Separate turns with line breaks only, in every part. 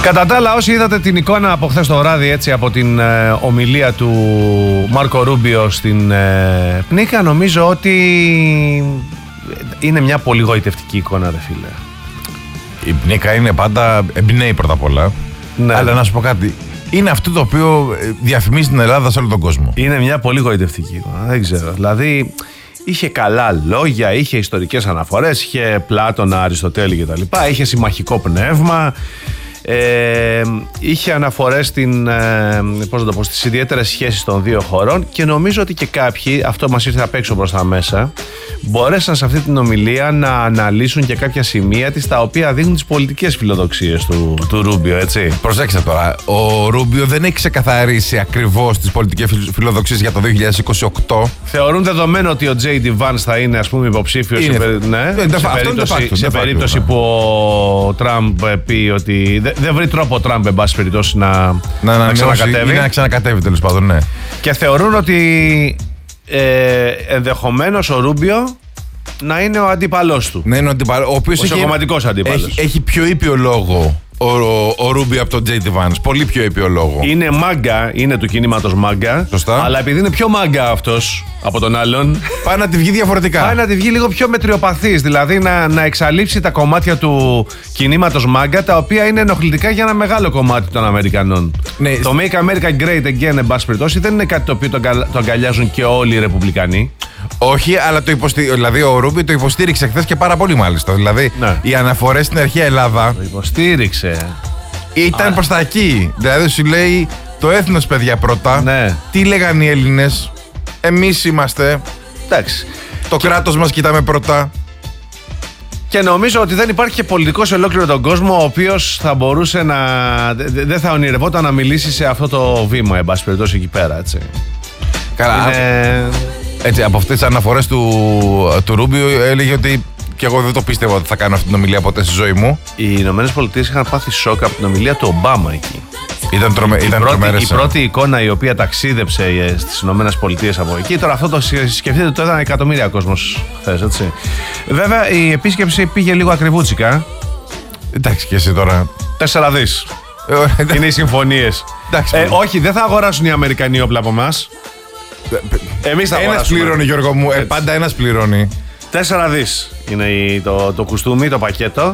Κατά τα άλλα, όσοι είδατε την εικόνα από χθες το βράδυ, έτσι, από την ομιλία του Μάρκο Ρούμπιο στην Πνίκα, νομίζω ότι είναι μια πολύ γοητευτική εικόνα, ρε φίλε.
Η Πνίκα είναι πάντα, εμπνέει πρώτα απ' όλα.
Ναι.
Αλλά να σου πω κάτι. Είναι αυτό το οποίο διαφημίζει την Ελλάδα σε όλο τον κόσμο.
Είναι μια πολύ γοητευτική εικόνα. Δεν ξέρω. Δηλαδή, είχε καλά λόγια, είχε ιστορικές αναφορές, είχε Πλάτωνα, Αριστοτέλη κτλ. Είχε συμμαχικό πνεύμα. Είχε αναφορές στις ιδιαίτερες σχέσεις των δύο χωρών και νομίζω ότι και κάποιοι, αυτό μας ήρθε απ' έξω προς τα μέσα, μπορέσαν σε αυτή την ομιλία να αναλύσουν και κάποια σημεία της τα οποία δείχνουν τις πολιτικές φιλοδοξίες του Ρούμπιο, έτσι.
Προσέξτε τώρα, ο Ρούμπιο δεν έχει ξεκαθαρίσει ακριβώς τις πολιτικές φιλοδοξίες για το 2028.
Θεωρούν δεδομένο ότι ο J.D. Vance θα είναι, ας πούμε, υποψήφιος σε περίπτωση που ο Τραμπ πει ότι δεν βρει τρόπο ο Τραμπ, εν πάση περιπτώσει, να ξανακατέβει.
Να ξανακατέβει, τέλος πάντων, ναι.
Και θεωρούν ότι ενδεχομένως ο Ρούμπιο να είναι ο αντίπαλός του.
Ναι, είναι ο οποίος
ο κομματικός αντίπαλος.
Έχει πιο ήπιο λόγο ο Ρούμπιο από τον J.D. Vance. Πολύ πιο ήπιο λόγο.
Είναι μάγκα, είναι του κινήματος μάγκα.
Σωστά.
Αλλά επειδή είναι πιο μάγκα αυτός από τον άλλον,
πάει να τη βγει διαφορετικά.
Πάει να τη βγει λίγο πιο μετριοπαθής. Δηλαδή να εξαλείψει τα κομμάτια του κινήματος μάγκα, τα οποία είναι ενοχλητικά για ένα μεγάλο κομμάτι των Αμερικανών.
Ναι.
Το Make America Great Again, εν πάση περιπτώσει, δεν είναι κάτι το οποίο το αγκαλιάζουν και όλοι οι Ρεπουμπλικανοί.
Όχι, αλλά δηλαδή ο Ρούμπιο το υποστήριξε χθες και πάρα πολύ, μάλιστα. Δηλαδή οι αναφορές στην αρχαία Ελλάδα.
Το υποστήριξε.
Ήταν προς τα εκεί. Δηλαδή σου λέει το έθνος, παιδιά, πρώτα.
Ναι.
Τι λέγανε οι Έλληνες. Εμείς είμαστε.
Εντάξει.
Το κράτος μας κοιτάμε πρώτα.
Και νομίζω ότι δεν υπάρχει και πολιτικός σε ολόκληρο τον κόσμο ο οποίος θα μπορούσε δεν θα ονειρευόταν να μιλήσει σε αυτό το βήμα, εν πάση περιπτώσει, εκεί πέρα, έτσι.
Καλά. Έτσι, από αυτές τις αναφορές του Ρούμπιο έλεγε ότι και εγώ δεν το πίστευα ότι θα κάνω αυτή την ομιλία ποτέ στη ζωή μου.
Οι Ηνωμένες Πολιτείες είχαν πάθει σοκ από την ομιλία του Ομπάμα εκεί.
Ήταν
η πρώτη εικόνα η οποία ταξίδεψε στις Ηνωμένες Πολιτείες από εκεί. Τώρα αυτό το σκεφτείτε, το είδαν εκατομμύρια κόσμος χθες, έτσι. Βέβαια η επίσκεψη πήγε λίγο ακριβούτσικα.
Εντάξει, και εσύ τώρα.
4 δις. Είναι οι συμφωνίες. Όχι, δεν θα αγοράσουν οι Αμερικανοί όπλα από εμάς. Εμείς θα αγοράσουμε.
Ένας πληρώνει, Γιώργο μου. Πάντα ένας πληρώνει.
4 δις είναι το κουστούμι, το πακέτο.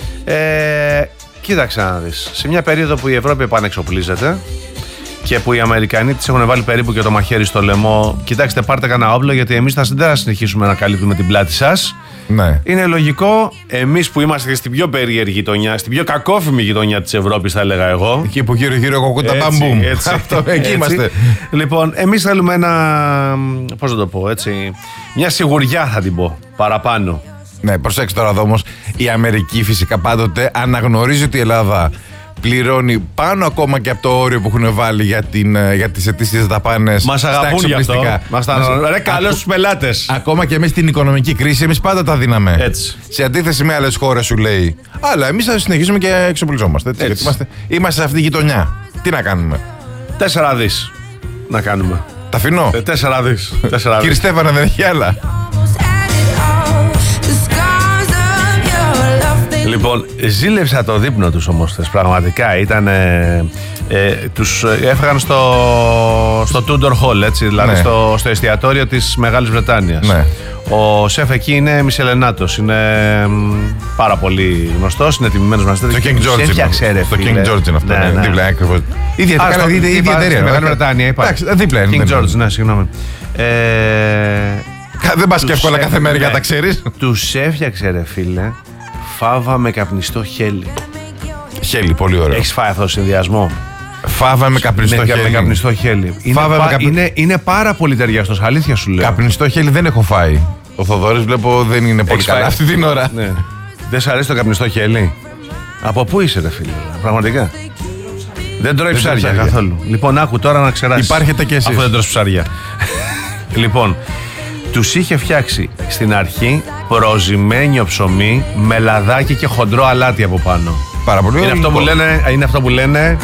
Κοίταξε να δεις. Σε μια περίοδο που η Ευρώπη επανεξοπλίζεται και που οι Αμερικανοί της έχουν βάλει περίπου και το μαχαίρι στο λαιμό, κοιτάξτε, πάρτε κανένα όπλο, γιατί εμείς δεν θα συνεχίσουμε να καλύπτουμε την πλάτη σας.
Ναι.
Είναι λογικό εμείς που είμαστε στην πιο περίεργη γειτονιά, στην πιο κακόφημη γειτονιά της Ευρώπης, θα έλεγα εγώ.
Εκεί που γύρω-γύρω κοκκούτα μπαμπούμ. Εκεί είμαστε.
Λοιπόν, εμείς θέλουμε πώς να το πω, έτσι, μια σιγουριά, θα την πω, παραπάνω.
Ναι, προσέξτε τώρα εδώ όμως. Η Αμερική φυσικά πάντοτε αναγνωρίζει ότι η Ελλάδα πληρώνει πάνω ακόμα και από το όριο που έχουν βάλει για τις αιτήσεις δαπάνες.
Μας αγαπούν γι' αυτό. Ρε, καλώς στους πελάτες.
Ακόμα και εμείς στην οικονομική κρίση, εμείς πάντα τα δίναμε.
Έτσι.
Σε αντίθεση με άλλες χώρες, σου λέει. Αλλά εμείς θα συνεχίσουμε και εξοπλιζόμαστε. Έτσι. Γιατί είμαστε σε αυτή τη γειτονιά. Τι να κάνουμε. 4
δις να κάνουμε.
Τα αφήνω.
4 δις.
Κύριε Στέφανα, δεν έχει άλλα.
Λοιπόν, ζήλεψα το δείπνο τους όμως χθες, πραγματικά. Τους έφαγαν στο Tudor Hall, έτσι, δηλαδή
ναι.
στο εστιατόριο της Μεγάλης Βρετάνιας.
Ναι.
Ο σεφ εκεί είναι Μισελενάτος, είναι πάρα πολύ γνωστός, είναι τιμημένος μας.
Το King George είναι αυτό. Το King George είναι αυτό, ναι. Δίπλα, ακριβώς. Ίδια εταιρεία.
Μεγάλη Βρετάνια υπάρχει.
Δίπλα είναι.
King George, ναι, συγγνώμη.
Δεν πας και εύκολα κάθε μέρα για τα ξέρεις.
Τους έφτιαξε, ρε φίλε, φάβα με καπνιστό χέλι.
Χέλι, πολύ ωραίο.
Έχεις φάει αυτό το συνδυασμό?
Φάβα με καπνιστό χέλι.
Με καπνιστό χέλι. Είναι πάρα πολύ ταιριαστός, αλήθεια σου λέω.
Καπνιστό χέλι δεν έχω φάει. Ο Θοδωρής βλέπω δεν είναι πολύ καλά αυτή την ώρα.
Ναι. Δεν σ' αρέσει το καπνιστό χέλι? Από πού είσαι, ρε φίλε, πραγματικά? Δεν τρώει ψάρια καθόλου. Λοιπόν, άκου τώρα να ξεράσεις.
Υπάρχετε κι εσείς.
Αφού δεν τρως ψάρια. Λοιπόν, τους είχε φτιάξει στην αρχή προζυμένιο ψωμί με λαδάκι και χοντρό αλάτι από πάνω.
Πάρα πολύ
είναι αυτό που λένε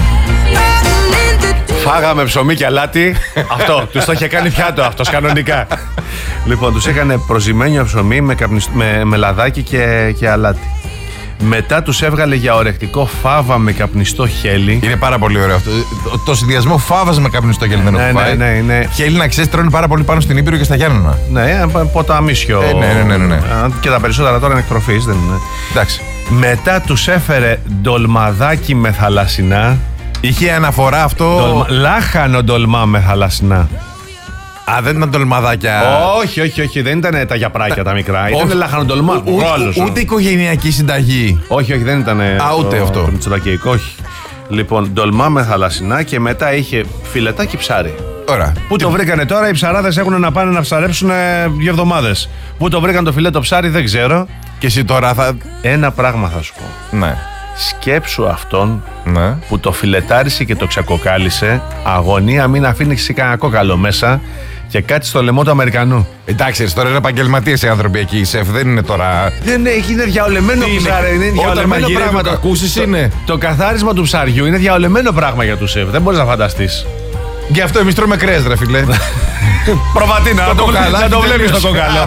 φάγαμε ψωμί και αλάτι. Αυτό, τους το είχε κάνει πιάτο αυτός κανονικά. Λοιπόν, τους έκανε προζυμένιο ψωμί με λαδάκι και αλάτι. Μετά τους έβγαλε για ορεκτικό φάβα με καπνιστό χέλι.
Είναι πάρα πολύ ωραίο αυτό. Το συνδυασμό φάβας με καπνιστό χέλι δεν έχω φάει.
Ναι.
Χέλι, να ξέρεις, τρώνε πάρα πολύ πάνω στην Ήπειρο και στα Γιάννενα.
Ναι, ποταμίσιο.
Ναι.
Και τα περισσότερα τώρα είναι εκτροφής, δεν είναι.
Εντάξει.
Μετά τους έφερε ντολμαδάκι με θαλασσινά.
Είχε αναφορά αυτό.
Λάχανο ντολμά με θαλασσινά.
Α, δεν ήταν ντολμαδάκια.
Όχι, δεν ήταν τα γιαπράκια τα μικρά. Ήταν λάχανο ντολμά.
Ούτε οικογενειακή συνταγή.
Όχι, δεν ήταν.
Ούτε αυτό.
Το μητσοτακιακό, όχι. Λοιπόν, ντολμά με θαλασσινά και μετά είχε φιλετάκι ψάρι.
Ωραία.
Πού το βρήκανε τώρα, οι ψαράδες έχουν να πάνε να ψαρέψουν 2 εβδομάδες. Πού το βρήκαν το φιλέτο ψάρι, δεν ξέρω.
Και εσύ τώρα θα.
Ένα πράγμα θα σου πω.
Ναι.
Σκέψου αυτόν
Ναι.
που το φιλετάρισε και το ξεκοκάλισε. Αγωνία, μην αφήνει κανένα κόκαλο μέσα και κάτι στο λαιμό του Αμερικανού.
Εντάξει, τώρα είναι επαγγελματίες οι άνθρωποι εκεί. Οι σεφ δεν είναι τώρα.
Δεν είναι διαολεμένο ψάρι. Είναι διαολεμένο πράγμα.
Είναι.
Το καθάρισμα του ψαριού είναι διαολεμένο πράγμα για του σεφ. Δεν μπορείς να φανταστείς.
Γι' αυτό εμείς τρώμε κρέας, ρε φίλε.
Προβατίνα, να το βλέπεις το κοκαλό.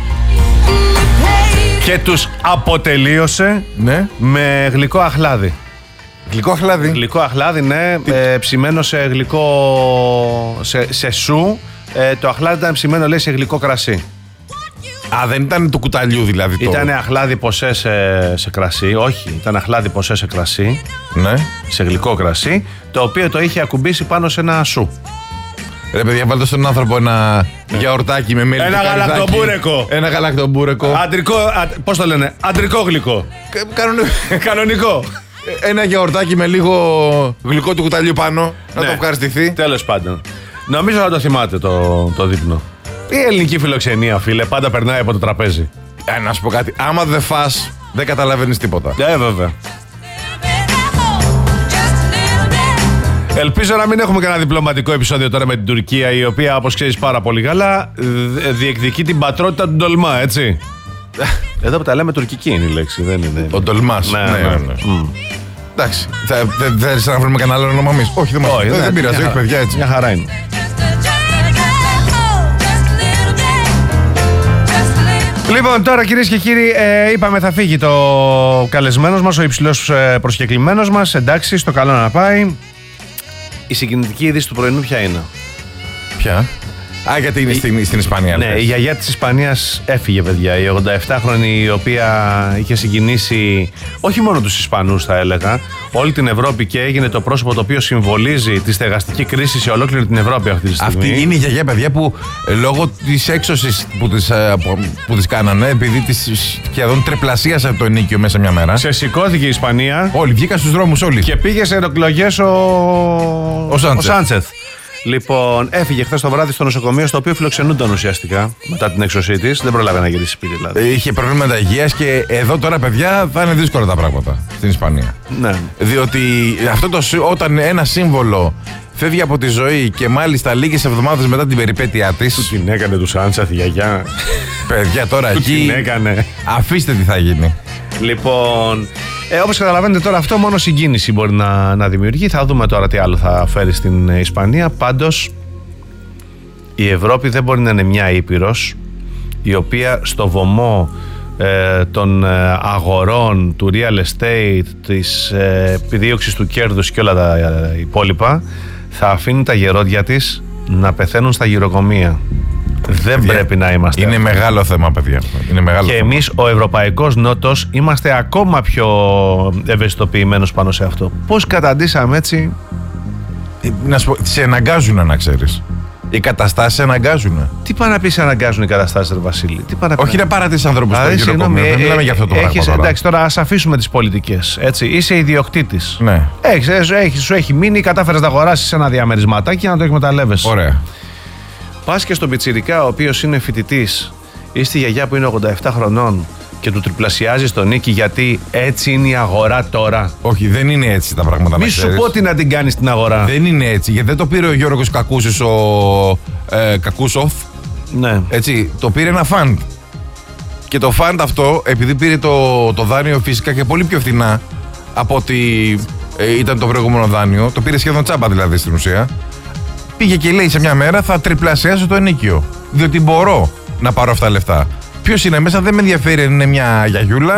Και τους αποτελείωσε με γλυκό αχλάδι.
Γλυκό αχλάδι.
Γλυκό αχλάδι, ναι, ψημένο σε γλυκό. σε σου. Το αχλάδι ήταν ψημένο, λέει, σε γλυκό κρασί.
Α, δεν ήταν του κουταλιού δηλαδή.
Ήταν αχλάδι ποσέ σε κρασί. Όχι, ήταν αχλάδι ποσέ σε κρασί.
Ναι.
Σε γλυκό κρασί, το οποίο το είχε ακουμπήσει πάνω σε ένα σου.
Ρε παιδιά, βάλτε στον άνθρωπο ένα γιαουρτάκι με μέλι.
Ένα γαλακτομπούρεκο.
Ένα γαλακτομπούρεκο.
Αντρικό, πώς το λένε, αντρικό γλυκό. Κανονικό.
Ένα γιαουρτάκι με λίγο γλυκό του κουταλιού πάνω. Να το ευχαριστηθεί.
Τέλος πάντων. Νομίζω να το θυμάται το δείπνο. Η ελληνική φιλοξενία, φίλε, πάντα περνάει από το τραπέζι.
Να σου πω κάτι. Άμα δεν φας, δεν καταλαβαίνεις τίποτα.
Βέβαια. Ελπίζω να μην έχουμε κανένα διπλωματικό επεισόδιο τώρα με την Τουρκία, η οποία, όπως ξέρεις πάρα πολύ καλά, διεκδικεί την πατρότητα του ντολμά, έτσι. Εδώ που τα λέμε, τουρκική είναι η λέξη, δεν είναι.
Ο ντολμάς.
Ναι.
Εντάξει. Δεν θέλεις να βρούμε κανένα άλλο όνομα εμείς? Όχι, δεν πειράζει, όχι παιδιά, έτσι.
Μια χαρά είναι. Λοιπόν, τώρα κυρίες και κύριοι, είπαμε θα φύγει το καλεσμένος μας, ο υψηλός προσκεκλημένος μας. Εντάξει, στο καλό να πάει. Η συγκινητική είδηση του πρωινού ποια είναι?
Ποια? Α, γιατί είναι στην Ισπανία.
Ναι, η γιαγιά της Ισπανίας έφυγε, παιδιά. Η 87χρονη, η οποία είχε συγκινήσει όχι μόνο τους Ισπανούς, θα έλεγα, όλη την Ευρώπη, και έγινε το πρόσωπο το οποίο συμβολίζει τη στεγαστική κρίση σε ολόκληρη την Ευρώπη αυτή τη στιγμή.
Αυτή είναι η γιαγιά, παιδιά, που λόγω της έξωσης που τις κάνανε, επειδή της σχεδόν τριπλασίασε το ενοίκιο μέσα μια μέρα.
Σε σηκώθηκε η Ισπανία.
Όλοι βγήκαν στους δρόμους, όλοι.
Και πήγε σε εκλογές ο Σάντσεθ. Λοιπόν, έφυγε χθες το βράδυ στο νοσοκομείο, στο οποίο φιλοξενούνταν ουσιαστικά μετά την έξωσή της. Δεν προλάβαινε να γυρίσει σπίτι, δηλαδή.
Είχε προβλήματα υγείας και εδώ τώρα, παιδιά, θα είναι δύσκολα τα πράγματα στην Ισπανία.
Ναι.
Διότι όταν ένα σύμβολο φεύγει από τη ζωή και μάλιστα λίγες εβδομάδες μετά την περιπέτειά της.
Του την έκανε του Σάντσεθ η γιαγιά.
Παιδιά, τώρα εκεί.
Την έκανε.
Αφήστε τι θα γίνει.
Λοιπόν. Όπως καταλαβαίνετε τώρα, αυτό μόνο συγκίνηση μπορεί να δημιουργεί. Θα δούμε τώρα τι άλλο θα φέρει στην Ισπανία. Πάντως η Ευρώπη δεν μπορεί να είναι μια ήπειρος η οποία στο βωμό των αγορών, του real estate, της επιδίωξης του κέρδους και όλα τα υπόλοιπα θα αφήνει τα γερόντια της να πεθαίνουν στα γυροκομεία. Δεν πρέπει να είμαστε.
Είναι μεγάλο θέμα, παιδιά. Είναι μεγάλο
και
θέμα.
εμείς, ο Ευρωπαϊκός Νότος, είμαστε ακόμα πιο ευαισθητοποιημένος πάνω σε αυτό. Πώς καταντήσαμε έτσι?
Να σου πω, σε αναγκάζουν να ξέρεις. Οι καταστάσεις σε αναγκάζουν.
Τι πάνε να πει, σε αναγκάζουν οι καταστάσεις, ρε Βασίλη? Τι πάνε να
Όχι να παρατήσεις ανθρώπους στο γυροκομείο. Δεν μιλάμε για αυτό το πράγμα.
Εντάξει, τώρα ας αφήσουμε τις πολιτικές. Έτσι. Είσαι ιδιοκτήτης.
Ναι.
Σου έχει μείνει, κατάφερες να αγοράσεις ένα διαμερισματάκι και να το εκμεταλλεύεσαι.
Ωραία.
Πας και στον πιτσιρικά, ο οποίος είναι φοιτητής, ή στη γιαγιά που είναι 87 χρονών και του τριπλασιάζει τον νίκη, γιατί έτσι είναι η αγορά τώρα.
Όχι, δεν είναι έτσι τα πράγματα.
Μη σου πω τι να την κάνεις στην αγορά.
Δεν είναι έτσι, γιατί δεν το πήρε ο Γιώργος Κακούσης Κακούσοφ.
Ναι.
Έτσι, το πήρε ένα φαντ. Και το φαντ αυτό, επειδή πήρε το δάνειο φυσικά και πολύ πιο φθηνά από ότι ήταν το προηγούμενο δάνειο, το πήρε σχεδόν τσάμπα δηλαδή στην ουσία. Πήγε και λέει σε μια μέρα θα τριπλασιάσω το ενοίκιο. Διότι μπορώ να πάρω αυτά τα λεφτά. Ποιος είναι μέσα, δεν με ενδιαφέρει αν είναι μια γιαγιούλα,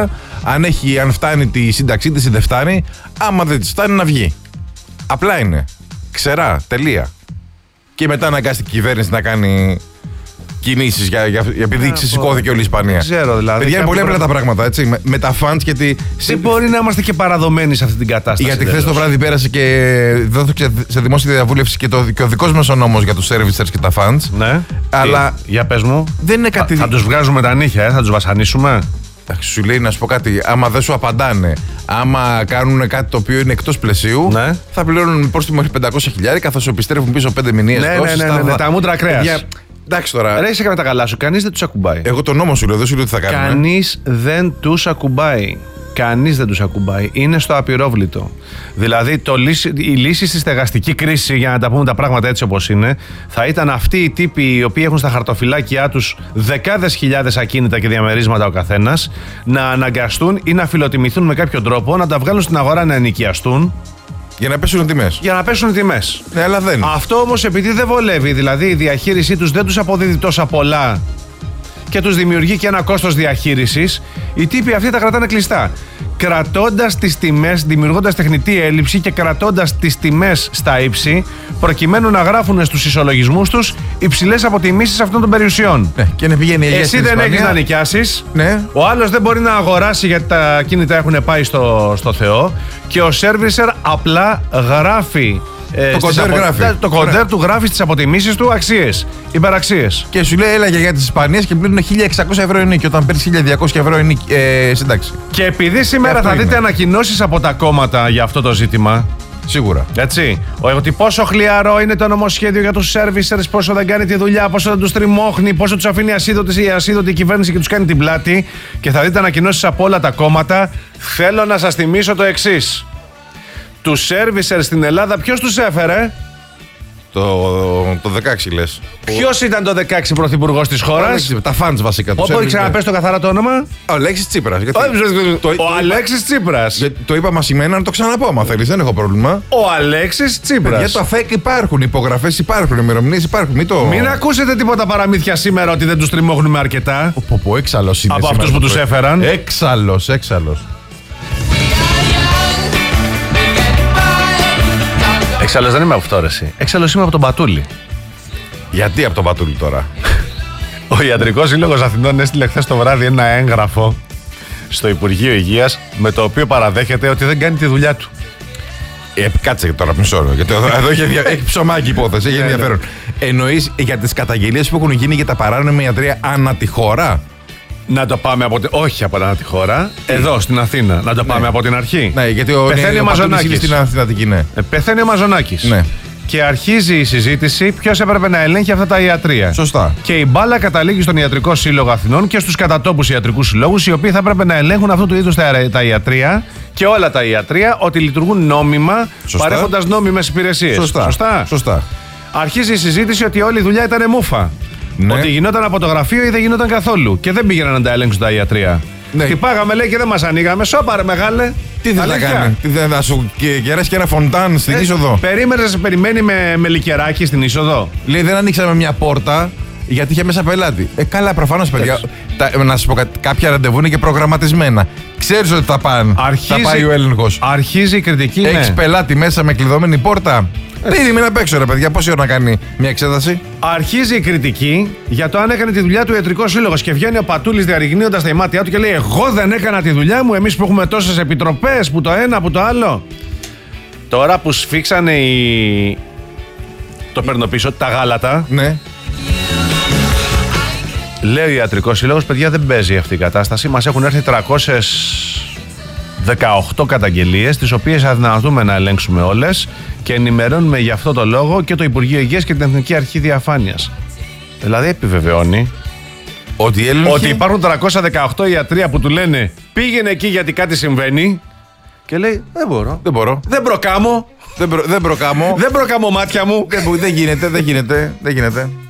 αν φτάνει τη σύνταξή της ή δεν φτάνει. Άμα δεν της φτάνει, να βγει. Απλά είναι. Ξερά. Τελεία. Και μετά αναγκάστηκε η κυβέρνηση να κάνει κινήσεις επειδή ξεσηκώθηκε όλη η Ισπανία.
Ξέρω δηλαδή.
Παιδιά, είναι πολύ απλά τα πράγματα, έτσι. Με τα fans γιατί.
Δεν μπορεί να είμαστε και παραδομένοι σε αυτή την κατάσταση.
Γιατί χθες το βράδυ πέρασε και δόθηκε σε δημόσια διαβούλευση και ο δικός μας ο νόμος για τους servicers και τα fans.
Ναι.
Αλλά.
Για πες μου.
Δεν είναι κάτι.
Θα τους βγάζουμε τα νύχια, θα τους βασανίσουμε.
Σου λέει να σου πω κάτι. Άμα δεν σου απαντάνε, άμα κάνουν κάτι το οποίο είναι εκτός πλαισίου,
ναι.
θα πληρώνουν πρόστιμο 500.000 καθώς σου επιστρέφουν πίσω 5 μηνύες.
Ναι, τα μούτρα κρέας.
Εντάξει τώρα.
Ρε, είσαι κατά τα καλά σου. Κανείς δεν τους ακουμπάει.
Εγώ το νόμο σου λέω, δεν σου λέω τι θα κάνουμε.
Κανείς δεν τους ακουμπάει. Κανείς δεν τους ακουμπάει. Είναι στο απειρόβλητο. Δηλαδή, η λύση στη στεγαστική κρίση, για να τα πούμε τα πράγματα έτσι όπως είναι, θα ήταν αυτοί οι τύποι οι οποίοι έχουν στα χαρτοφυλάκια τους δεκάδες χιλιάδες ακίνητα και διαμερίσματα ο καθένας, να αναγκαστούν ή να φιλοτιμηθούν με κάποιο τρόπο, να τα βγάλουν στην αγορά να ενοικιαστούν.
Για να πέσουν οι τιμές.
Για να πέσουν οι τιμές.
Ναι, αλλά δεν.
Αυτό όμως επειδή δεν βολεύει, δηλαδή η διαχείρισή τους δεν τους αποδίδει τόσα πολλά και τους δημιουργεί και ένα κόστος διαχείρισης, οι τύποι αυτοί τα κρατάνε κλειστά. Κρατώντας τις τιμές, δημιουργώντας τεχνητή έλλειψη και κρατώντας τις τιμές στα ύψη, προκειμένου να γράφουν στους ισολογισμούς τους υψηλές αποτιμήσεις αυτών των περιουσιών.
Ναι, και να πηγαίνει
εσύ δεν έχεις να νοικιάσεις.
Ναι.
Ο άλλος δεν μπορεί να αγοράσει γιατί τα κίνητα έχουν πάει στο Θεό. Και ο servicer απλά γράφει. Το κοντέρ του γράφει στις αποτιμήσεις του αξίες, υπεραξίες.
Και σου λέει έλα για τις Ισπανίες και πλήρωνε 1.600 ευρώ ενίκιο όταν παίρνεις 1.200 ευρώ σύνταξη.
Και επειδή σήμερα θα δείτε ανακοινώσεις από τα κόμματα για αυτό το ζήτημα.
Σίγουρα.
Έτσι. Ότι πόσο χλιαρό είναι το νομοσχέδιο για τους servicers, πόσο δεν κάνει τη δουλειά, πόσο δεν τους τριμώχνει, πόσο τους αφήνει ασίδωτη η κυβέρνηση και τους κάνει την πλάτη. Και θα δείτε ανακοινώσεις από όλα τα κόμματα. Θέλω να σας θυμίσω το εξής. Τους servicers στην Ελλάδα ποιος τους έφερε?
Το 16 λες.
Ποιος ήταν το 16 πρωθυπουργός της χώρας?
Τα fans βασικά.
Μπορεί ξαναπες το καθαρά το όνομα?
Ο Αλέξης Τσίπρας.
Ο Αλέξης Τσίπρας.
Το είπα μασημένα να το ξαναπώ, άμα θέλεις, δεν έχω πρόβλημα.
Ο Αλέξης Τσίπρας.
Για τα fake υπάρχουν, υπογραφές υπάρχουν, ημερομηνίες υπάρχουν.
Μην ακούσετε τίποτα παραμύθια σήμερα ότι δεν τους τριμώχνουμε αρκετά.
Έξαλλος είναι.
Από αυτούς που τους έφεραν.
Έξαλλος.
Έξαλλος δεν είμαι από αυτό, ρε εσύ. Έξαλλος είμαι από τον Πατούλη.
Γιατί από τον Πατούλη τώρα?
Ο Ιατρικός Σύλλογος Αθηνών έστειλε χθες το βράδυ ένα έγγραφο στο Υπουργείο Υγείας με το οποίο παραδέχεται ότι δεν κάνει τη δουλειά του.
Κάτσε τώρα μισό ώρα. Γιατί εδώ έχει ψωμάκι υπόθεση, έχει ενδιαφέρον. Εννοείς για τις καταγγελίες που έχουν γίνει για τα παράνομα ιατρία ανά τη χώρα?
Να το πάμε όχι από ανά τη χώρα, εδώ στην Αθήνα. Να το πάμε από την αρχή.
Ναι, γιατί
πεθαίνει ο Μαζονάκης.
Στην Αθηνατική, ναι.
Πεθαίνει ο Μαζονάκης.
Ναι.
Και αρχίζει η συζήτηση ποιος έπρεπε να ελέγχει αυτά τα ιατρεία.
Σωστά.
Και η μπάλα καταλήγει στον Ιατρικό Σύλλογο Αθηνών και στους κατατόπους ιατρικούς συλλόγους, οι οποίοι θα έπρεπε να ελέγχουν αυτού του είδους τα ιατρεία και όλα τα ιατρεία ότι λειτουργούν νόμιμα, παρέχοντας νόμιμες υπηρεσίες.
Σωστά.
Αρχίζει η συζήτηση ότι όλη η δουλειά ήταν μούφα. Ναι. Ότι γινόταν από το γραφείο ή δεν γινόταν καθόλου. Και δεν πήγαιναν να τα ελέγξουν τα ιατρεία. Ναι. Χτυπάγαμε, λέει, και δεν μας ανοίγαμε. Σώπα, ρε μεγάλε.
Τι δεν θα κάνει? Τι δεν θα σου κεράσει και ένα φοντάν στην είσοδο?
Περιμένει με λικεράκι στην είσοδο.
Λέει, δεν ανοίξαμε μια πόρτα γιατί είχε μέσα πελάτη. Καλά, προφανώς, παιδιά. Να σου πω κάτι. Κάποια ραντεβού είναι και προγραμματισμένα. Ξέρεις ότι θα πάνε. Θα πάει ο έλεγχος.
Αρχίζει η κριτική.
Έχεις πελάτη μέσα με κλειδωμένη πόρτα. Περίμενε απ' έξω, ρε παιδιά. Πόση ώρα να κάνει μια εξέταση?
Αρχίζει η κριτική για το αν έκανε τη δουλειά του Ιατρικός Σύλλογος. Και βγαίνει ο Πατούλης διαρριγνύοντας τα ημάτια του και λέει: εγώ δεν έκανα τη δουλειά μου. Εμείς που έχουμε τόσες επιτροπές, που το ένα, που το άλλο. Τώρα που σφίξανε το παίρνω πίσω, τα γάλατα.
Ναι.
Λέει ο Ιατρικός Σύλλογος: παιδιά, δεν παίζει αυτή η κατάσταση. Μας έχουν έρθει 318 καταγγελίες, τις οποίες αδυνατούμε να ελέγξουμε όλες και ενημερώνουμε γι' αυτό το λόγο και το Υπουργείο Υγείας και την Εθνική Αρχή Διαφάνειας. Δηλαδή επιβεβαιώνει ότι υπάρχουν 318 ιατρεία που του λένε πήγαινε εκεί γιατί κάτι συμβαίνει και λέει δεν μπορώ. Δεν προκάμω.
Δεν προκάμω
μάτια μου.
Δεν γίνεται.